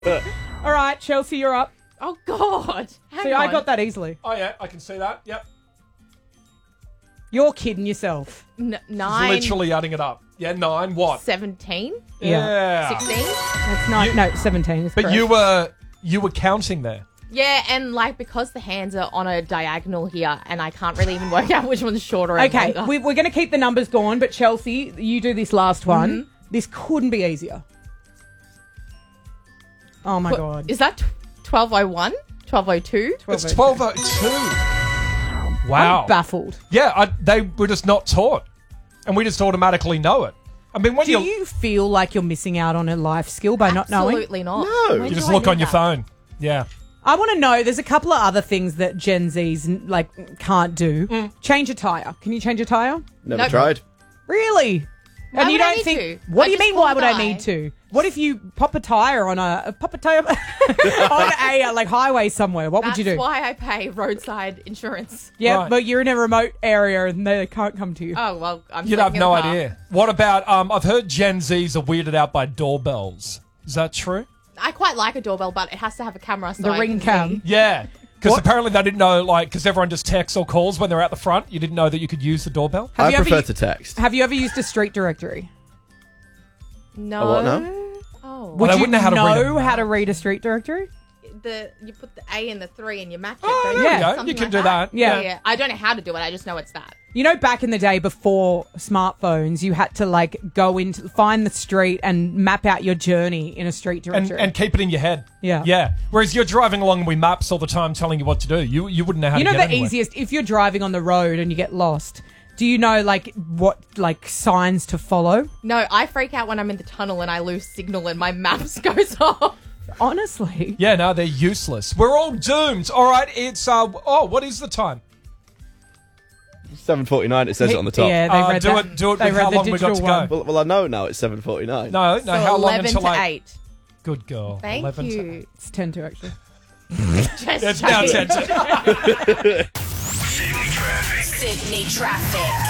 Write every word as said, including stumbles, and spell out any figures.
All right, Chelsea, you're up. Oh, God. Hang See, on. I got that easily. Oh, yeah, I can see that. Yep. You're kidding yourself. N- He's nine. literally adding it up. Yeah, nine. What? seventeen? Yeah. sixteen? That's not, You- no, seventeen is But correct. you were you were counting there. Yeah, and like because the hands are on a diagonal here and I can't really even work out which one's shorter and Okay, longer. we, we're going to keep the numbers going, but Chelsea, you do this last one. Mm-hmm. This couldn't be easier. Oh, my What- God. Is that twelve oh one? twelve oh two? It's twelve oh two. Wow. I'm baffled. Yeah, I, they were just not taught. And we just automatically know it. I mean, when Do you you feel like you're missing out on a life skill by not knowing? Absolutely not. No. When you do just I look need on your that? phone. Yeah. I want to know, there's a couple of other things that Gen Zs like can't do. Mm. Change a tyre. Can you change a tyre? Never Nope. tried. Really? Why and you would I don't need think to? what I do you just mean pull why would I by. need to? What if you pop a tyre on a, a pop a tyre on a uh, like highway somewhere? What That's would you do? why I pay roadside insurance. Yeah, Right. but you're in a remote area and they can't come to you. Oh, well, I'm You'd sleeping have in no the car. idea. What about, um, I've heard Gen Zs are weirded out by doorbells. Is that true? I quite like a doorbell, but it has to have a camera. So The I ring can cam. see. Yeah. Because What? apparently they didn't know, like, because everyone just texts or calls when they're out the front. You didn't know that you could use the doorbell. Have I you ever prefer u- to text. Have you ever used a street directory? No. A what now? Oh. Would I you wouldn't know how to read know a how to map. read a street directory? The you put the A and the three and you match it. Oh, don't there you? we go. Something You can like do that. Yeah. yeah. I don't know how to do it. I just know it's that. You know, back in the day before smartphones, you had to like go into find the street and map out your journey in a street And, directory. and keep it in your head. Yeah. Yeah. Whereas you're driving along with maps all the time telling you what to do. You you wouldn't know how you to know get the anywhere. easiest if you're driving on the road and you get lost. Do you know like what like signs to follow? No, I freak out when I'm in the tunnel and I lose signal and my maps goes off. Honestly, Yeah, no, they're useless. We're all doomed. All right, it's, uh, oh, what is the time? seven forty-nine, it says it on the top. Yeah, they Uh, read do that. it- do it they with read how the long we got digital to go. one. Well, well, I know now it's seven forty-nine. No, no, So how long eleven until to I... eight. Good girl. Thank eleven to you. It's ten to actually. Just It's now checking. ten to... Sydney Traffic.